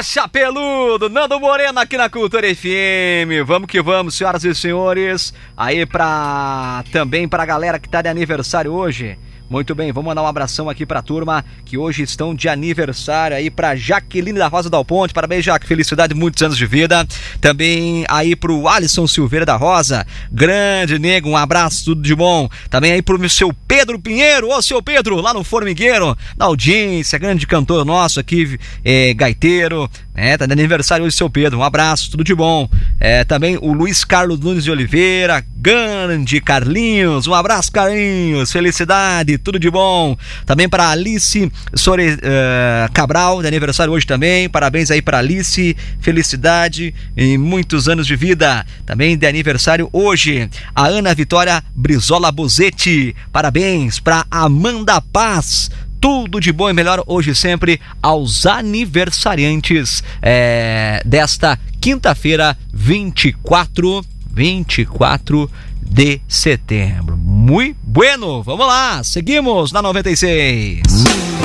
Faixa peludo, Nando Moreno aqui na Cultura FM. Vamos que vamos, senhoras e senhores. Aí também pra galera que tá de aniversário hoje. Muito bem, vamos mandar um abração aqui pra turma que hoje estão de aniversário aí pra Jaqueline da Rosa Dal Ponte. Parabéns, Jaque, felicidade, muitos anos de vida. Também aí pro Alisson Silveira da Rosa, grande nego, um abraço, tudo de bom. Também aí pro seu Pedro Pinheiro, ô seu Pedro, lá no Formigueiro, na audiência, grande cantor nosso aqui, gaiteiro, tá de aniversário hoje seu Pedro, um abraço, tudo de bom. Também o Luiz Carlos Nunes de Oliveira, grande Carlinhos, um abraço Carlinhos, felicidade, tudo de bom. Também para Alice Cabral, de aniversário hoje também, parabéns aí para Alice, felicidade e muitos anos de vida. Também de aniversário hoje a Ana Vitória Brizola Bozetti, parabéns para Amanda Paz. Tudo de bom e melhor hoje sempre aos aniversariantes desta quinta-feira, 24 de setembro. Muito bueno, vamos lá, seguimos na 96.